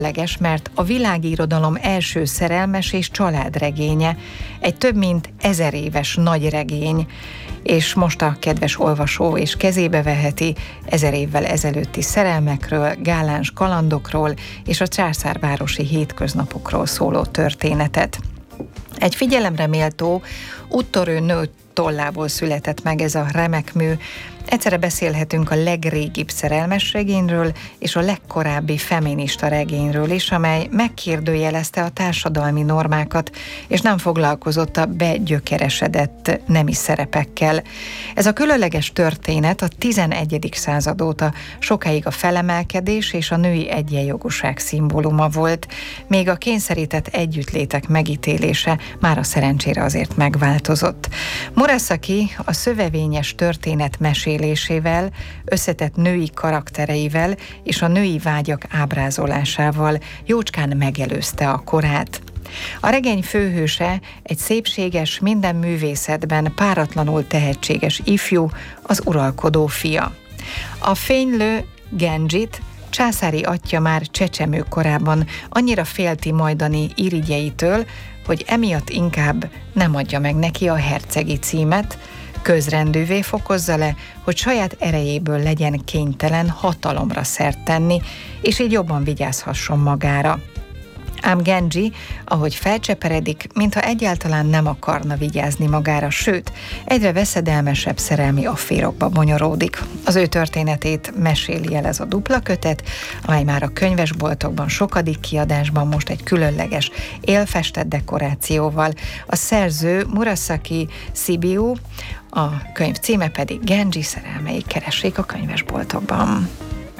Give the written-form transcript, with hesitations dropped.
mert a világirodalom első szerelmes és családregénye, egy több mint 1000 éves nagy regény, és most a kedves olvasó és kezébe veheti 1000 évvel ezelőtti szerelmekről, gáláns kalandokról és a császárvárosi hétköznapokról szóló történetet. Egy figyelemre méltó, úttörő nő tollából született meg ez a remek mű. Egyszerre beszélhetünk a legrégibb szerelmes regényről és a legkorábbi feminista regényről is, amely megkérdőjelezte a társadalmi normákat, és nem foglalkozott a begyökeresedett nemi szerepekkel. Ez a különleges történet a 11. század óta sokáig a felemelkedés és a női egyenjogúság szimbóluma volt, még a kényszerített együttlétek megítélése mára szerencsére azért megváltozott. Murasaki a szövevényes történet mesélésével, összetett női karaktereivel és a női vágyak ábrázolásával jócskán megelőzte a korát. A regény főhőse egy szépséges, minden művészetben páratlanul tehetséges ifjú, az uralkodó fia. A fénylő Genjit császári atyja már csecsemő korában annyira félti majdani irigyeitől, hogy emiatt inkább nem adja meg neki a hercegi címet, közrendűvé fokozza le, hogy saját erejéből legyen kénytelen hatalomra szert tenni, és így jobban vigyázhasson magára. Ám Genji, ahogy felcseperedik, mintha egyáltalán nem akarna vigyázni magára, sőt, egyre veszedelmesebb szerelmi afférokba bonyolódik. Az ő történetét meséli el ez a dupla kötet, amely már a könyvesboltokban sokadik kiadásban most egy különleges, élfestett dekorációval. A szerző Murasaki Shibiu, a könyv címe pedig Genji szerelmei, keressék a könyvesboltokban.